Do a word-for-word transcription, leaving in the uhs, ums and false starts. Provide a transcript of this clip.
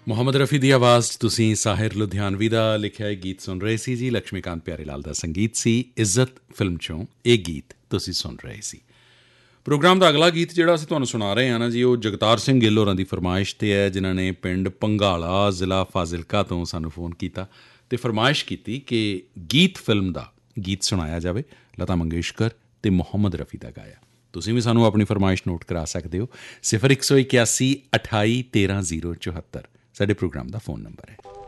ਮੁਹੰਮਦ ਰਫੀ ਦੀ ਆਵਾਜ਼ 'ਚ ਤੁਸੀਂ ਸਾਹਿਰ ਲੁਧਿਆਣਵੀ ਦਾ ਲਿਖਿਆ ਇਹ ਗੀਤ ਸੁਣ ਰਹੇ ਸੀ ਜੀ। ਲਕਸ਼ਮੀਕਾਂਤ ਪਿਆਰੇ ਲਾਲ ਦਾ ਸੰਗੀਤ ਸੀ। ਇੱਜ਼ਤ ਫਿਲਮ 'ਚੋਂ ਇਹ ਗੀਤ ਤੁਸੀਂ ਸੁਣ ਰਹੇ ਸੀ। ਪ੍ਰੋਗਰਾਮ ਦਾ ਅਗਲਾ ਗੀਤ ਜਿਹੜਾ ਅਸੀਂ ਤੁਹਾਨੂੰ ਸੁਣਾ ਰਹੇ ਹਾਂ ਨਾ ਜੀ, ਉਹ ਜਗਤਾਰ ਸਿੰਘ ਗਿੱਲ ਹੋਰਾਂ ਦੀ ਫਰਮਾਇਸ਼ 'ਤੇ ਹੈ, ਜਿਨ੍ਹਾਂ ਨੇ ਪਿੰਡ ਪੰਘਾਲਾ ਜ਼ਿਲ੍ਹਾ ਫਾਜ਼ਿਲਕਾ ਤੋਂ ਸਾਨੂੰ ਫੋਨ ਕੀਤਾ ਅਤੇ ਫਰਮਾਇਸ਼ ਕੀਤੀ ਕਿ ਗੀਤ ਫਿਲਮ ਦਾ ਗੀਤ ਸੁਣਾਇਆ ਜਾਵੇ, ਲਤਾ ਮੰਗੇਸ਼ਕਰ ਅਤੇ ਮੁਹੰਮਦ ਰਫੀ ਦਾ ਗਾਇਆ। ਤੁਸੀਂ ਵੀ ਸਾਨੂੰ ਆਪਣੀ ਫਰਮਾਇਸ਼ ਨੋਟ ਕਰਾ ਸਕਦੇ ਹੋ। ਸਿਫਰ ਇੱਕ ਸੌ ਇਕਿਆਸੀ ਅਠਾਈ ਤੇਰ੍ਹਾਂ ਜ਼ੀਰੋ ਚੁਹੱਤਰ ਸਾਡੇ ਪ੍ਰੋਗਰਾਮ ਦਾ ਫ਼ੋਨ ਨੰਬਰ ਹੈ।